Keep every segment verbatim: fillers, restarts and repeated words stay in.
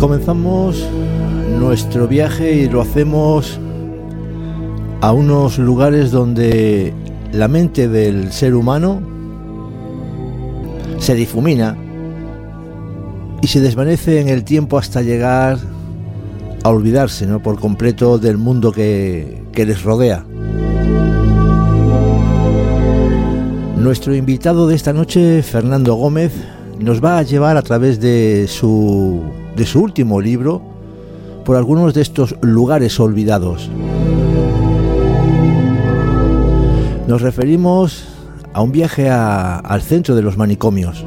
Comenzamos nuestro viaje y lo hacemos a unos lugares donde la mente del ser humano se difumina y se desvanece en el tiempo hasta llegar a olvidarse, ¿no?, por completo del mundo que, que les rodea. Nuestro invitado de esta noche, Fernando Gómez, nos va a llevar a través de su, de su último libro por algunos de estos lugares olvidados. Nos referimos a un viaje a, al centro de los manicomios.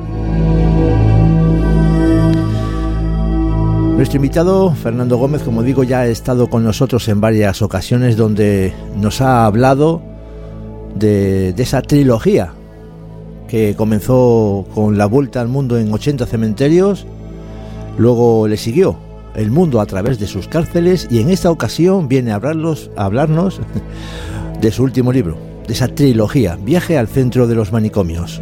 Nuestro invitado, Fernando Gómez, como digo, ya ha estado con nosotros en varias ocasiones donde nos ha hablado de, de esa trilogía que comenzó con La Vuelta al Mundo en ochenta cementerios, luego le siguió El Mundo a través de sus cárceles y en esta ocasión viene a, hablarlos, a hablarnos de su último libro, de esa trilogía, Viaje al centro de los manicomios.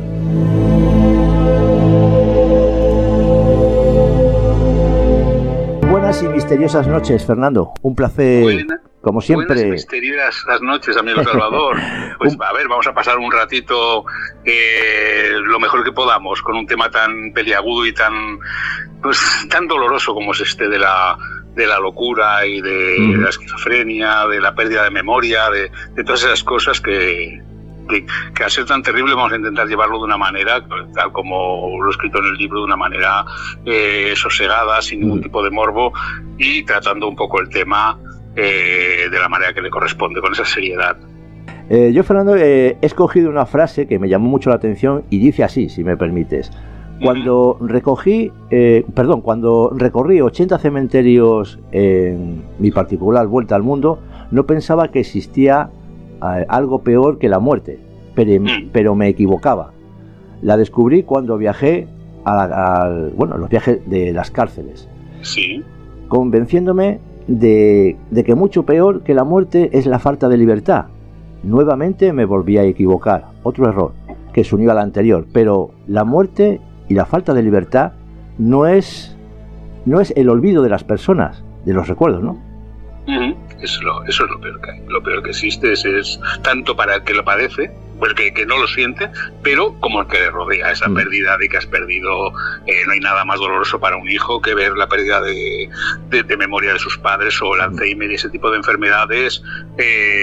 Buenas y misteriosas noches, Fernando. Un placer, Buena, como siempre. Buenas y misteriosas noches, amigo Salvador. Pues a ver, vamos a pasar un ratito eh, lo mejor que podamos con un tema tan peliagudo y tan, pues, tan doloroso como es este de la de la locura y de, mm. de la esquizofrenia, de la pérdida de memoria, de, de todas esas cosas que, que, que al ser tan terrible vamos a intentar llevarlo de una manera, tal como lo he escrito en el libro, de una manera eh, sosegada, sin ningún mm. tipo de morbo y tratando un poco el tema eh, de la manera que le corresponde, con esa seriedad. Eh, yo, Fernando, eh, he escogido una frase que me llamó mucho la atención y dice así, si me permites. Cuando recogí, eh, perdón, cuando recorrí ochenta cementerios en mi particular vuelta al mundo, no pensaba que existía eh, algo peor que la muerte, pero, pero me equivocaba. La descubrí cuando viajé a, a, a bueno, los viajes de las cárceles, sí, convenciéndome de, de que mucho peor que la muerte es la falta de libertad. Nuevamente me volví a equivocar, otro error que se unió al anterior, pero la muerte y la falta de libertad no es no es el olvido de las personas, de los recuerdos, ¿no? Uh-huh. Eso, es lo, eso es lo peor que hay. Lo peor que existe es, es tanto para el que lo padece, pues que, que no lo siente, pero como el que le rodea, esa uh-huh. pérdida de que has perdido. Eh, no hay nada más doloroso para un hijo que ver la pérdida de, de, de memoria de sus padres o el Alzheimer y ese tipo de enfermedades. Eh,